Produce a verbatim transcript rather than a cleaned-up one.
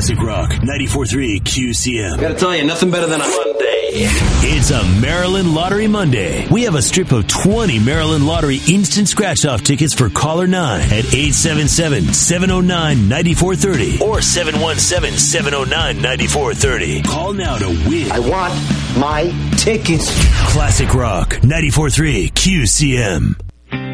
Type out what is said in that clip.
Classic Rock ninety-four point three Q C M. Gotta tell you, nothing better than a Monday. It's a Maryland Lottery Monday. We have a strip of twenty Maryland Lottery instant scratch-off tickets for caller nine at eight seven seven, seven oh nine, nine four three oh or seven one seven, seven oh nine, nine four three oh. Call now to win. I want my tickets. Classic Rock ninety-four point three Q C M.